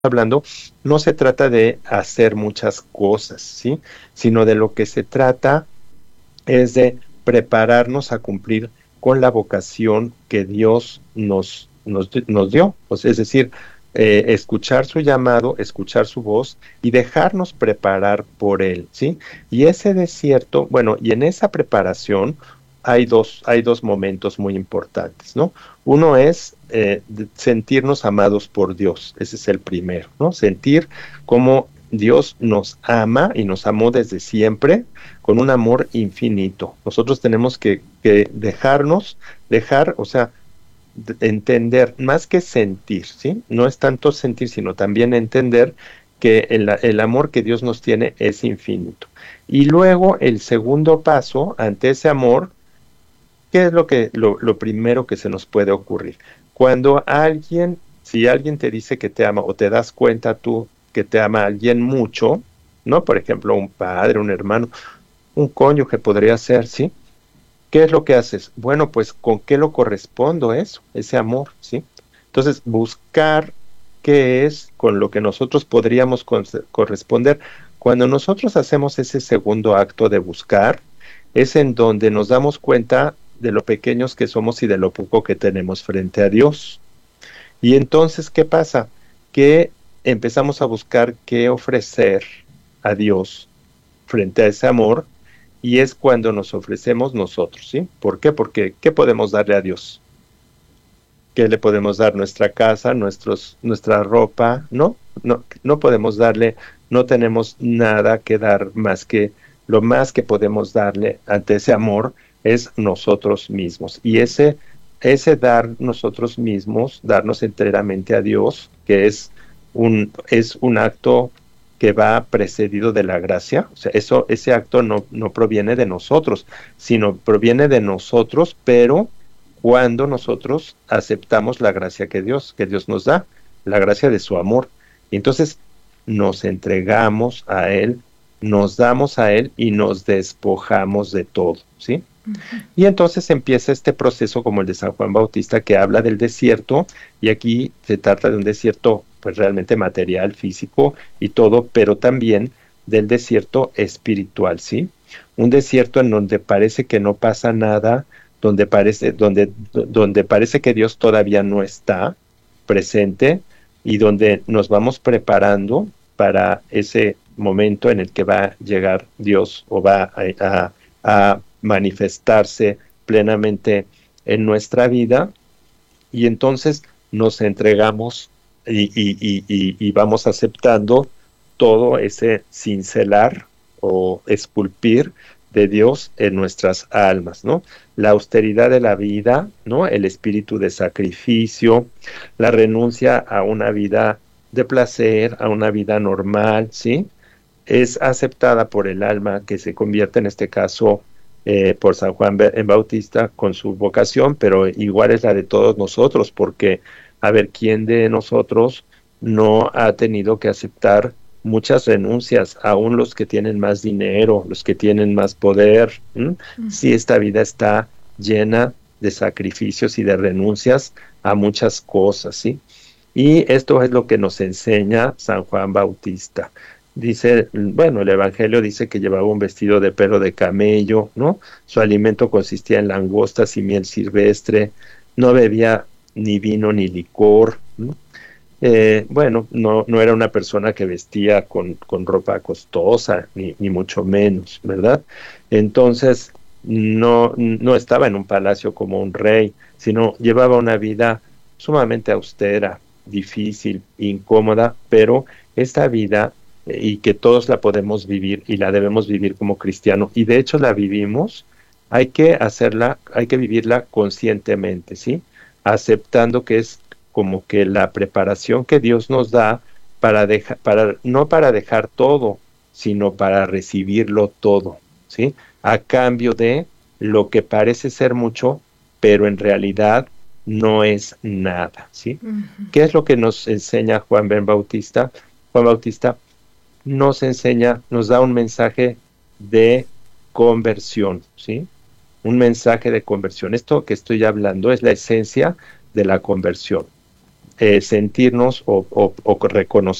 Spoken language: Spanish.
hablando, no se trata de hacer muchas cosas, ¿sí? Sino de lo que se trata es de prepararnos a cumplir con la vocación que Dios nos dio. O sea, es decir, escuchar su llamado, escuchar su voz y dejarnos preparar por Él, ¿sí? Y ese desierto, bueno, y en esa preparación hay dos momentos muy importantes, ¿no? Uno es sentirnos amados por Dios, ese es el primero, ¿no? Sentir cómo Dios nos ama y nos amó desde siempre con un amor infinito. Nosotros tenemos que dejar, o sea, entender, más que sentir, ¿sí? No es tanto sentir, sino también entender que el amor que Dios nos tiene es infinito. Y luego el segundo paso ante ese amor, ¿qué es lo primero que se nos puede ocurrir? Cuando alguien, si alguien te dice que te ama o te das cuenta tú que te ama alguien mucho, ¿no? Por ejemplo, un padre, un hermano, un cónyuge podría ser, ¿sí? ¿Qué es lo que haces? Bueno, pues ¿con qué lo correspondo eso, ese amor, ¿sí? Entonces, buscar qué es con lo que nosotros podríamos corresponder. Cuando nosotros hacemos ese segundo acto de buscar, es en donde nos damos cuenta de lo pequeños que somos y de lo poco que tenemos frente a Dios. Y entonces, ¿qué pasa? Que empezamos a buscar qué ofrecer a Dios frente a ese amor y es cuando nos ofrecemos nosotros, ¿sí? ¿Por qué? Porque ¿qué podemos darle a Dios? ¿Qué le podemos dar? Nuestra casa, nuestra ropa, ¿no? No podemos darle, no tenemos nada que dar más que lo más que podemos darle ante ese amor es nosotros mismos. Y ese dar nosotros mismos, darnos enteramente a Dios, que es un acto que va precedido de la gracia, o sea, ese acto no proviene de nosotros, sino proviene de nosotros, pero cuando nosotros aceptamos la gracia que Dios nos da, la gracia de su amor. Y entonces nos entregamos a Él, nos damos a Él y nos despojamos de todo, ¿sí? Ujú. Y entonces empieza este proceso como el de San Juan Bautista que habla del desierto y aquí se trata de un desierto pues realmente material, físico y todo, pero también del desierto espiritual, ¿sí? Un desierto en donde parece que no pasa nada, donde parece que Dios todavía no está presente y donde nos vamos preparando para ese momento en el que va a llegar Dios o va a manifestarse plenamente en nuestra vida y entonces nos entregamos y vamos aceptando todo ese cincelar o esculpir de Dios en nuestras almas, ¿no? La austeridad de la vida, ¿no? El espíritu de sacrificio, la renuncia a una vida de placer, a una vida normal, ¿sí? Es aceptada por el alma que se convierte en este caso por San Juan Bautista con su vocación, pero igual es la de todos nosotros, porque a ver, ¿quién de nosotros no ha tenido que aceptar muchas renuncias, aún los que tienen más dinero, los que tienen más poder? ¿M? Ujú. Sí, esta vida está llena de sacrificios y de renuncias a muchas cosas, ¿sí? Y esto es lo que nos enseña San Juan Bautista. Dice, bueno, el Evangelio dice que llevaba un vestido de pelo de camello, ¿no? Su alimento consistía en langostas y miel silvestre, no bebía ni vino ni licor, ¿no? Bueno, no era una persona que vestía con ropa costosa, ni mucho menos, ¿verdad? Entonces, no estaba en un palacio como un rey, sino llevaba una vida sumamente austera, difícil, incómoda, pero esta vida y que todos la podemos vivir y la debemos vivir como cristiano, y de hecho la vivimos, hay que vivirla conscientemente, ¿sí? Aceptando que es como que la preparación que Dios nos da no para dejar todo, sino para recibirlo todo, ¿sí? A cambio de lo que parece ser mucho, pero en realidad no es nada, ¿sí? Ujú. ¿Qué es lo que nos enseña Juan Ben Bautista? Juan Bautista nos enseña, nos da un mensaje de conversión, ¿sí? Un mensaje de conversión. Esto que estoy hablando es la esencia de la conversión. sentirnos o reconocer